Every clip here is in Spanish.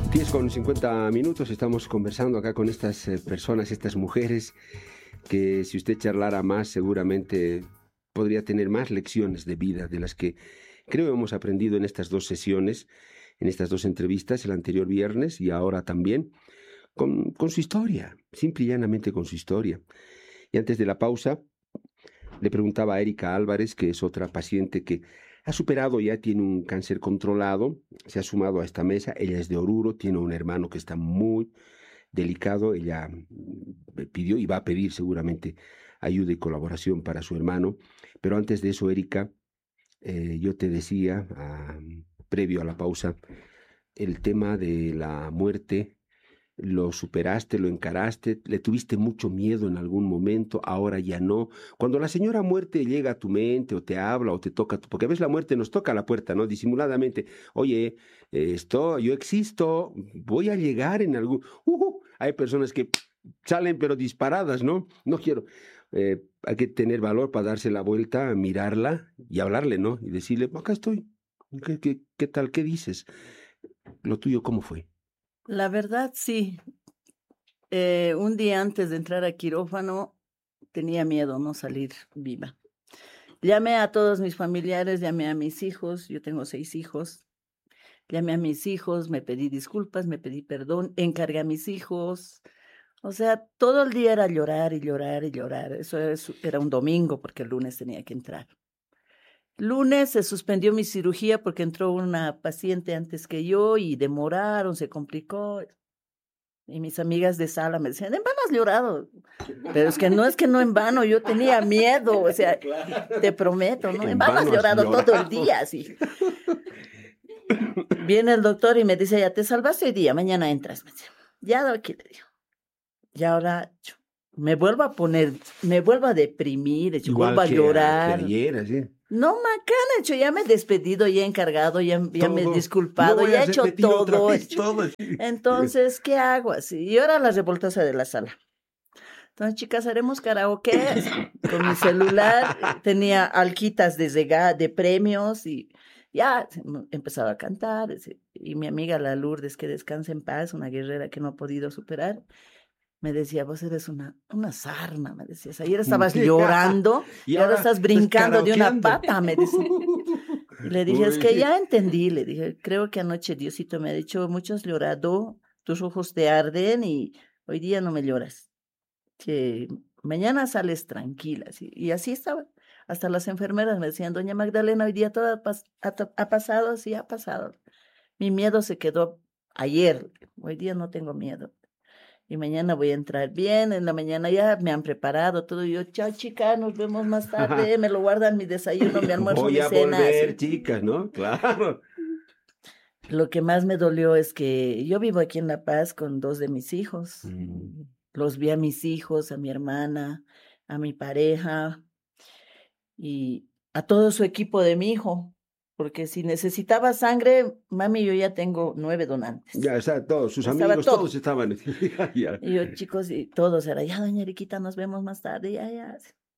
10:50, estamos conversando acá con estas personas, estas mujeres, que si usted charlara más, seguramente podría tener más lecciones de vida de las que creo hemos aprendido en estas dos sesiones, en estas dos entrevistas, el anterior viernes y ahora también, con su historia, simple y llanamente con su historia. Y antes de la pausa, le preguntaba a Erika Álvarez, que es otra paciente que ha superado, ya tiene un cáncer controlado, se ha sumado a esta mesa. Ella es de Oruro, tiene un hermano que está muy delicado. Ella pidió y va a pedir seguramente ayuda y colaboración para su hermano. Pero antes de eso, Erika, yo te decía, previo a la pausa, el tema de la muerte. ¿Lo superaste, lo encaraste? ¿Le tuviste mucho miedo en algún momento? Ahora ya no. Cuando la señora muerte llega a tu mente o te habla o te toca, porque a veces la muerte nos toca a la puerta, ¿no? Disimuladamente. Oye, yo existo, voy a llegar en algún... Hay personas que salen pero disparadas, ¿no? No quiero. Hay que tener valor para darse la vuelta, mirarla y hablarle, ¿no? Y decirle, acá estoy. ¿Qué tal? ¿Qué dices? ¿Lo tuyo cómo fue? La verdad, sí. Un día antes de entrar a quirófano tenía miedo no salir viva. Llamé a todos mis familiares, llamé a mis hijos, yo tengo 6 hijos. Llamé a mis hijos, me pedí disculpas, me pedí perdón, encargué a mis hijos. O sea, todo el día era llorar y llorar y llorar. Eso era un domingo porque el lunes tenía que entrar. Lunes se suspendió mi cirugía porque entró una paciente antes que yo y demoraron, se complicó. Y mis amigas de sala me decían, en vano has llorado. Pero es que no en vano, yo tenía miedo, o sea, te prometo, ¿no? En vano has llorado todo el día, así. Viene el doctor y me dice, ya te salvaste hoy día, mañana entras. Me dice, ya, aquí le digo. Y ahora me vuelvo a deprimir, vuelvo a llorar. Que ayer, ¿sí? No, macana, ya me he despedido, ya he encargado, ya me he disculpado, ya he hecho todo. Entonces, ¿qué hago así? Y ahora la revoltosa de la sala. Entonces, chicas, haremos karaoke con mi celular. Tenía alquitas de premios y ya empezaba a cantar. Y mi amiga la Lourdes, que descansa en paz, una guerrera que no ha podido superar, me decía, vos eres una sarna, me decías. Ayer estabas llorando y ahora estás brincando de una pata, me decía. Y le dije, es que ya entendí, le dije, creo que anoche Diosito me ha dicho, mucho has llorado, tus ojos te arden y hoy día no me lloras. Que mañana sales tranquila. Y así estaba. Hasta las enfermeras me decían, doña Magdalena, hoy día todo ha pasado, sí ha pasado. Mi miedo se quedó ayer, hoy día no tengo miedo. Y mañana voy a entrar bien, en la mañana ya me han preparado todo. Yo, chao, chica, nos vemos más tarde, me lo guardan mi desayuno, mi almuerzo, mi cena. Voy a volver, chicas, ¿no? Claro. Lo que más me dolió es que yo vivo aquí en La Paz con 2 de mis hijos. Los vi a mis hijos, a mi hermana, a mi pareja y a todo su equipo de mi hijo. Porque si necesitaba sangre, mami, yo ya tengo 9 donantes. Ya, o sea, todos sus amigos, todos estaban. Y yo, chicos, y todos era, ya, doña Eriquita, nos vemos más tarde, ya.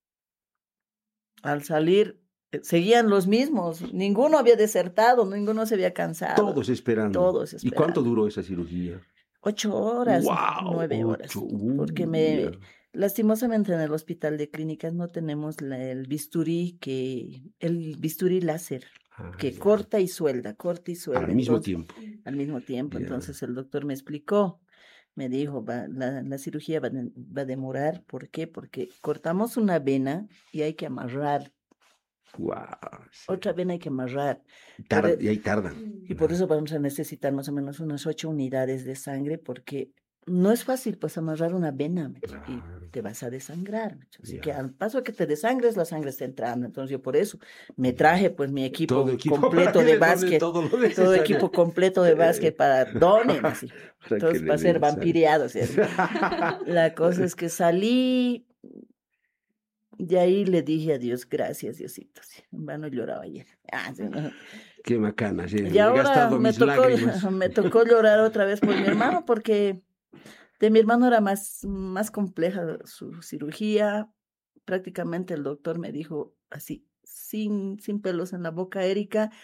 Al salir, seguían los mismos. Ninguno había desertado, ninguno se había cansado. Todos esperando. ¿Y cuánto duró esa cirugía? 8 horas, wow, 9 horas. Porque lastimosamente en el hospital de clínicas no tenemos el bisturí láser, que corta y suelda. Al mismo tiempo. Al mismo tiempo. Yeah. Entonces el doctor me explicó, me dijo, la cirugía va a demorar. ¿Por qué? Porque cortamos una vena y hay que amarrar. Wow, sí. Otra vena hay que amarrar. Y ahí tardan. Y por eso vamos a necesitar más o menos unas 8 unidades de sangre, porque no es fácil pues amarrar una vena, y te vas a desangrar. Así que al paso que te desangres, la sangre está entrando. Entonces yo por eso me traje pues mi equipo completo de básquet, todo equipo completo de básquet para donen, así. Entonces para ser vampireados. La cosa es que salí. De ahí le dije a Dios, gracias, Diosito. Sí, en vano lloraba ayer. Sí, ¿no? Qué macana, sí. Y ahora me tocó llorar otra vez por mi hermano, porque de mi hermano era más compleja su cirugía. Prácticamente el doctor me dijo así, sin pelos en la boca, Erika,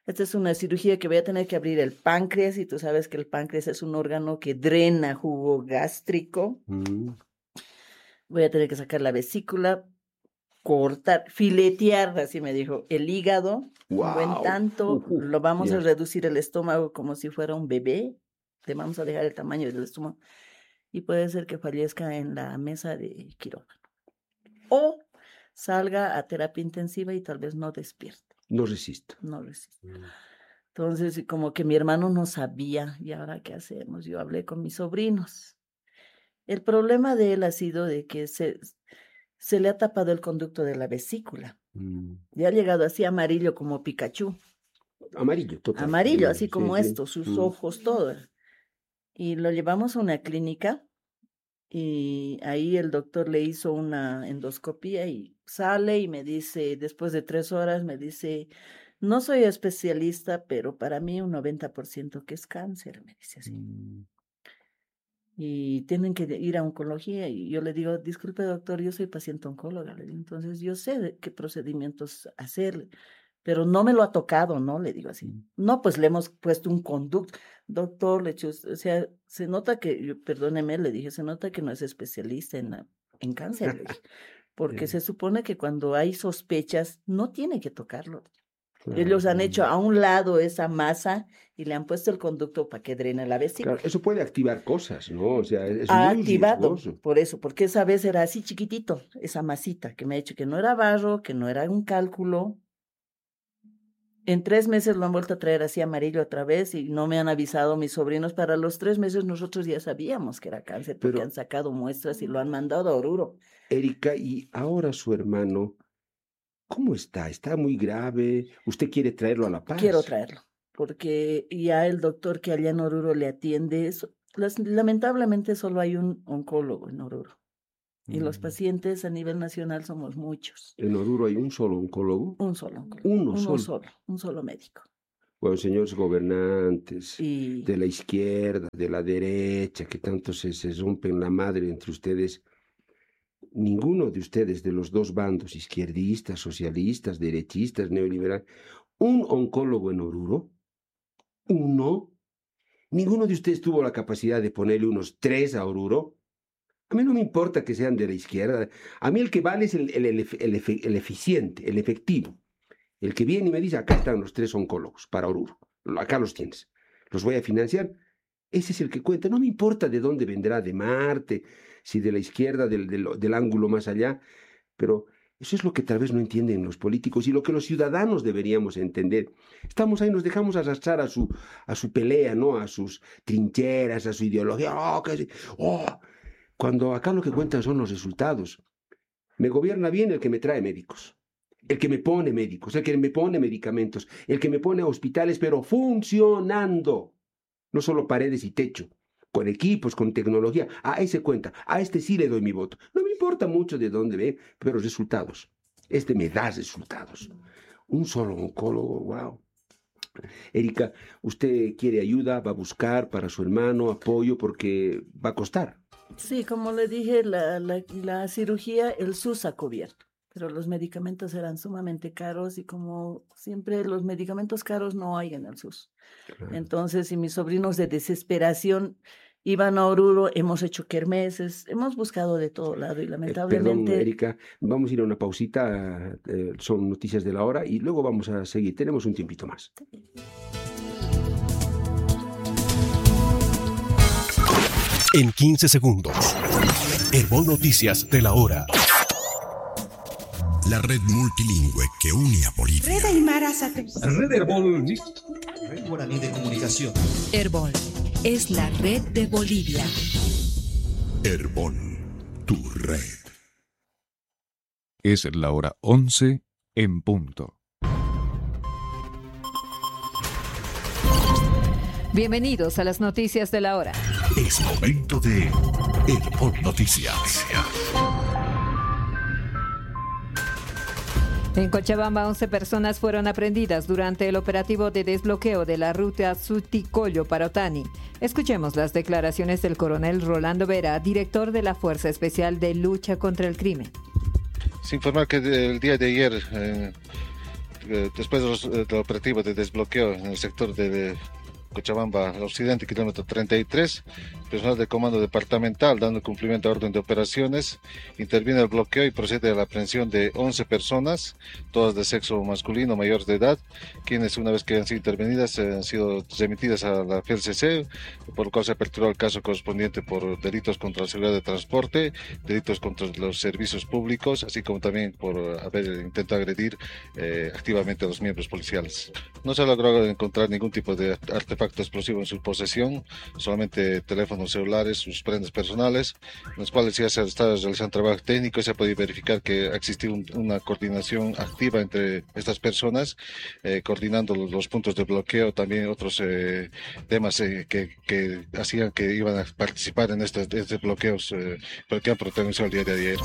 esta es una cirugía que voy a tener que abrir el páncreas, y tú sabes que el páncreas es un órgano que drena jugo gástrico. Voy a tener que sacar la vesícula, cortar, filetear, así me dijo, el hígado, un buen tanto, lo vamos a reducir el estómago como si fuera un bebé, le vamos a dejar el tamaño del estómago, y puede ser que fallezca en la mesa de quirófano. O salga a terapia intensiva y tal vez no despierte. No resista. No resista. Entonces, como que mi hermano no sabía, ¿y ahora qué hacemos? Yo hablé con mis sobrinos. El problema de él ha sido de que se le ha tapado el conducto de la vesícula. Ya ha llegado así amarillo como Pikachu. Amarillo, total. Amarillo, así como esto, sus ojos, todo. Y lo llevamos a una clínica y ahí el doctor le hizo una endoscopía y sale y me dice, después de 3 horas, me dice, no soy especialista, pero para mí un 90% que es cáncer, me dice así. Y tienen que ir a oncología. Y yo le digo, disculpe doctor, yo soy paciente oncóloga. Le digo, entonces yo sé de qué procedimientos hacerle, pero no me lo ha tocado, ¿no? Le digo así. No, pues le hemos puesto un conducto. Doctor, le hecho, o sea, se nota que, perdóneme, le dije, se nota que no es especialista en cáncer, le dije, porque se supone que cuando hay sospechas no tiene que tocarlo. Ellos han hecho a un lado esa masa y le han puesto el conducto para que drene la vesícula. Claro, eso puede activar cosas, ¿no? O sea, es ha muy activado, riesgoso. por eso, porque esa vez era así chiquitito, esa masita que me ha hecho que no era barro, que no era un cálculo. En 3 meses lo han vuelto a traer así amarillo otra vez y no me han avisado mis sobrinos. Para los 3 meses nosotros ya sabíamos que era cáncer porque han sacado muestras y lo han mandado a Oruro. Erika, y ahora su hermano, ¿cómo está? ¿Está muy grave? ¿Usted quiere traerlo a La Paz? Quiero traerlo, porque ya el doctor que allá en Oruro le atiende, lamentablemente solo hay un oncólogo en Oruro. Y los pacientes a nivel nacional somos muchos. ¿En Oruro hay un solo oncólogo? Un solo oncólogo. Un solo médico. Bueno, señores gobernantes de la izquierda, de la derecha, que tanto se rompen la madre entre ustedes, ninguno de ustedes de los dos bandos, izquierdistas, socialistas, derechistas, neoliberales, un oncólogo en Oruro, uno, ninguno de ustedes tuvo la capacidad de ponerle unos 3 a Oruro. A mí no me importa que sean de la izquierda, a mí el que vale es el eficiente, el efectivo, el que viene y me dice, acá están los 3 oncólogos para Oruro, acá los tienes, los voy a financiar. Ese es el que cuenta, no me importa de dónde vendrá, de Marte, si de la izquierda, del ángulo más allá, pero eso es lo que tal vez no entienden los políticos y lo que los ciudadanos deberíamos entender. Estamos ahí, nos dejamos arrastrar a su pelea, ¿no? A sus trincheras, a su ideología, cuando acá lo que cuentan son los resultados. Me gobierna bien el que me trae médicos, el que me pone médicos, el que me pone medicamentos, el que me pone hospitales, pero funcionando. No solo paredes y techo, con equipos, con tecnología. A ese cuenta, a este sí le doy mi voto. No me importa mucho de dónde ve, pero resultados. Este me da resultados. Un solo oncólogo, wow. Erika, ¿usted quiere ayuda? ¿Va a buscar para su hermano apoyo? Porque va a costar. Sí, como le dije, la cirugía, el SUS ha cubierto, pero los medicamentos eran sumamente caros y como siempre los medicamentos caros no hay en el SUS. Claro. Entonces, y mis sobrinos de desesperación iban a Oruro, hemos hecho kermeses, hemos buscado de todo lado y lamentablemente... Perdón, Erika, vamos a ir a una pausita, son noticias de la hora y luego vamos a seguir, tenemos un tiempito más. En 15 segundos, Herbol Noticias de la hora. La red multilingüe que une a Bolivia. Red Aymara Satélite. Red Herbol. Red Guaraní de Comunicación. Herbol es la red de Bolivia. Herbol, tu red. Es la hora 11 en punto. Bienvenidos a las noticias de la hora. Es momento de Herbol Noticias. En Cochabamba, 11 personas fueron aprehendidas durante el operativo de desbloqueo de la ruta Suticollo-Parotani. Escuchemos las declaraciones del coronel Rolando Vera, director de la Fuerza Especial de Lucha contra el Crimen. Se informa que el día de ayer después del operativo de desbloqueo en el sector de Cochabamba Occidente, kilómetro 33, personal de comando departamental, dando cumplimiento a orden de operaciones, interviene el bloqueo y procede a la aprehensión de 11 personas, todas de sexo masculino, mayores de edad, quienes una vez que han sido intervenidas han sido remitidas a la FELCC, por lo cual se aperturó el caso correspondiente por delitos contra la seguridad de transporte, delitos contra los servicios públicos, así como también por haber intentado agredir activamente a los miembros policiales. No se ha logrado encontrar ningún tipo de artefacto explosivo en su posesión, solamente teléfonos celulares, sus prendas personales, en los cuales ya se está realizando trabajo técnico y se ha podido verificar que ha existido una coordinación activa entre estas personas, coordinando los puntos de bloqueo, también otros temas que hacían que iban a participar en estos bloqueos que han protagonizado el día de ayer.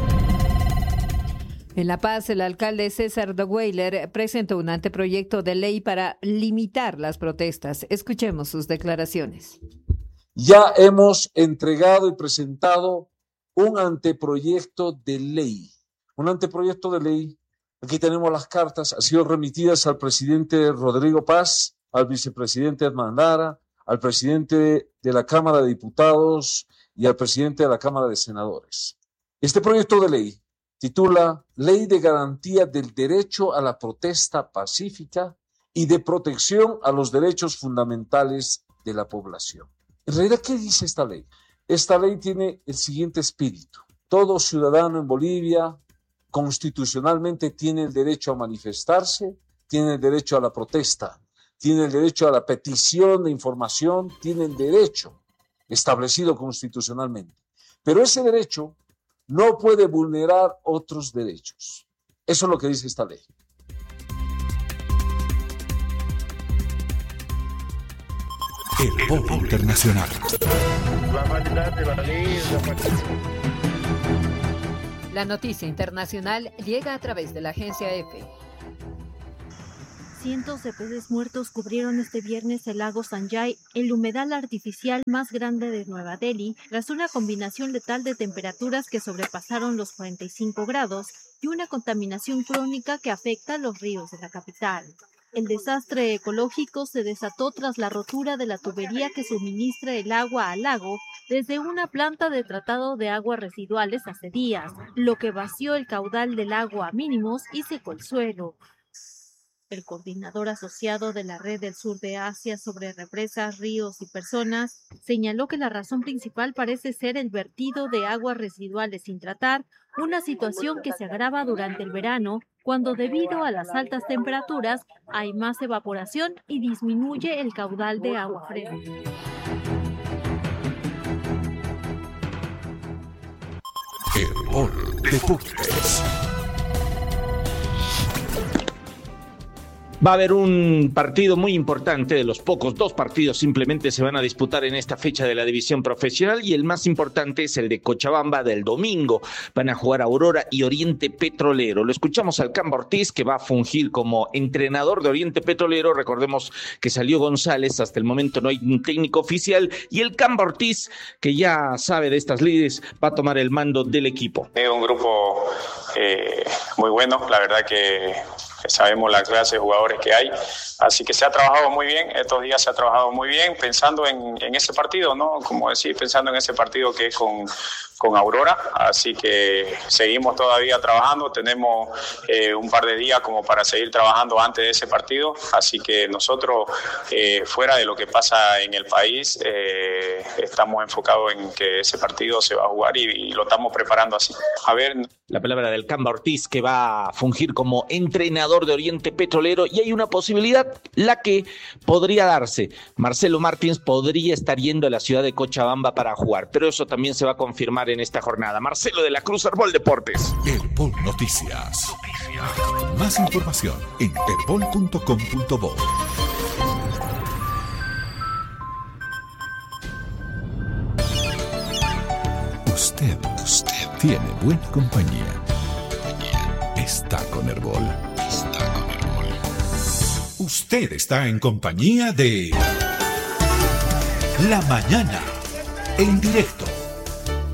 En La Paz, el alcalde César Dogweiler presentó un anteproyecto de ley para limitar las protestas. Escuchemos sus declaraciones. Ya hemos entregado y presentado un anteproyecto de ley. Un anteproyecto de ley, aquí tenemos las cartas, han sido remitidas al presidente Rodrigo Paz, al vicepresidente Edman Lara, al presidente de la Cámara de Diputados y al presidente de la Cámara de Senadores. Este proyecto de ley titula Ley de Garantía del Derecho a la Protesta Pacífica y de Protección a los Derechos Fundamentales de la Población. En realidad, ¿qué dice esta ley? Esta ley tiene el siguiente espíritu. Todo ciudadano en Bolivia constitucionalmente tiene el derecho a manifestarse, tiene el derecho a la protesta, tiene el derecho a la petición de información, tiene el derecho establecido constitucionalmente. Pero ese derecho no puede vulnerar otros derechos. Eso es lo que dice esta ley. Herbol Internacional. La noticia internacional llega a través de la agencia EFE. Cientos de peces muertos cubrieron este viernes el lago Sanjay, el humedal artificial más grande de Nueva Delhi, tras una combinación letal de temperaturas que sobrepasaron los 45 grados y una contaminación crónica que afecta a los ríos de la capital. El desastre ecológico se desató tras la rotura de la tubería que suministra el agua al lago desde una planta de tratado de aguas residuales hace días, lo que vació el caudal del agua a mínimos y secó el suelo. El coordinador asociado de la Red del Sur de Asia sobre represas, ríos y personas señaló que la razón principal parece ser el vertido de aguas residuales sin tratar, una situación que se agrava durante el verano, cuando debido a las altas temperaturas hay más evaporación y disminuye el caudal de agua fresca. Herbol Deportes. Va a haber un partido muy importante, de los pocos, 2 partidos simplemente se van a disputar en esta fecha de la división profesional y el más importante es el de Cochabamba del domingo. Van a jugar Aurora y Oriente Petrolero. Lo escuchamos al Camba Ortiz, que va a fungir como entrenador de Oriente Petrolero. Recordemos que salió González, hasta el momento no hay un técnico oficial, y el Camba Ortiz, que ya sabe de estas lides, va a tomar el mando del equipo. Un grupo muy bueno, la verdad que sabemos la clase de jugadores que hay, así que se ha trabajado muy bien, estos días se ha trabajado muy bien, pensando en ese partido, ¿no? Como decir, pensando en ese partido que es con Aurora, así que seguimos todavía trabajando, tenemos un par de días como para seguir trabajando antes de ese partido, así que nosotros, fuera de lo que pasa en el país, estamos enfocados en que ese partido se va a jugar y lo estamos preparando así. A ver. La palabra del Camba Ortiz, que va a fungir como entrenador de Oriente Petrolero, y hay una posibilidad, la que podría darse. Marcelo Martins podría estar yendo a la ciudad de Cochabamba para jugar, pero eso también se va a confirmar en esta jornada. Marcelo de la Cruz, Herbol Deportes. Herbol Noticias. Más información en herbol.com.bo. Usted tiene buena compañía. Está con Herbol. Usted está en compañía de La Mañana, en directo.